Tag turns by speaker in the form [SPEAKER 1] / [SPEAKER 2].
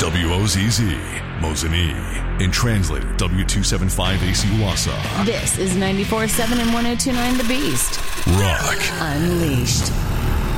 [SPEAKER 1] WOZZ, Mosinee, and translated W275 AC Wausau.
[SPEAKER 2] This is 94.7 and 102.9 The Beast.
[SPEAKER 1] Rock
[SPEAKER 2] Unleashed.